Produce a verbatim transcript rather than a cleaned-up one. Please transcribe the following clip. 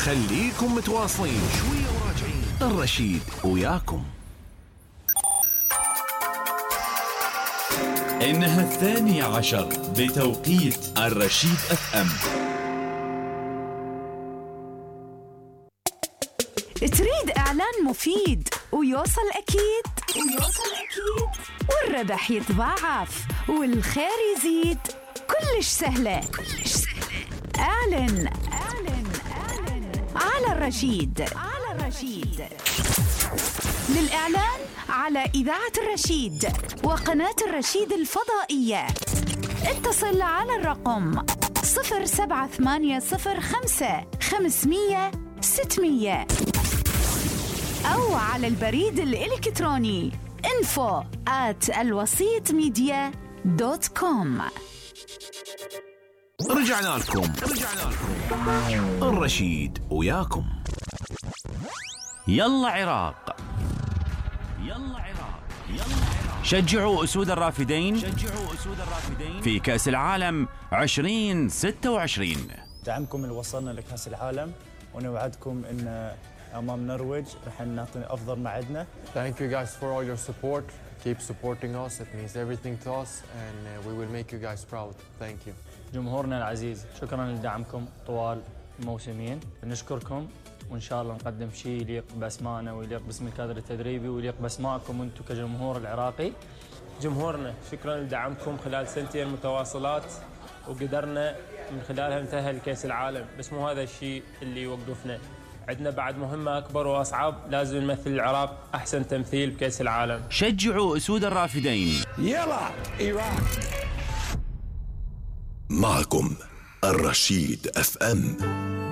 خليكم متواصلين شوية وراجعين. الرشيد وياكم. إنها الثانية عشر بتوقيت الرشيد أف أم. تريد إعلان مفيد ويوصل أكيد ويوصل أكيد والربح يتضاعف والخير يزيد؟ كلش سهلة كلش سهلة. أعلن أعلن أعلن على الرشيد على الرشيد. للإعلان على إذاعة الرشيد وقناة الرشيد الفضائية اتصل على الرقم صفر سبعة ثمانية صفر خمسة خمسمية ستمية أو على البريد الإلكتروني info at الوسيط ميديا دوت كوم. رجعنا لكم رجعنا لكم الرشيد وياكم. يلا عراق يلا عراق يلا عراق. شجعوا أسود الرافدين شجعوا أسود الرافدين في كأس العالم عشرين ستة وعشرين. دعمكم اللي وصلنا لكأس العالم ونوعدكم إن أمام النرويج رح نعطي أفضل ما عندنا. Thank you guys for all your support. Keep supporting us. It means everything to us and uh, we will make you guys proud. Thank you. جمهورنا العزيز شكرا لدعمكم طوال الموسمين. نشكركم وإن شاء الله نقدم شيء يليق بأسمائنا ويليق باسم الكادر التدريبي ويليق بأسمائكم أنتم كجمهور العراقي. جمهورنا شكرا لدعمكم خلال سنتين متواصلات وقدرنا من خلالها نتأهل لكأس العالم، بس مو هذا الشيء اللي يوقفنا. عندنا بعد مهمة أكبر وأصعب، لازم نمثل العراق أحسن تمثيل بكأس العالم. شجعوا أسود الرافدين. يلا إيراك. معكم الرشيد أف أم.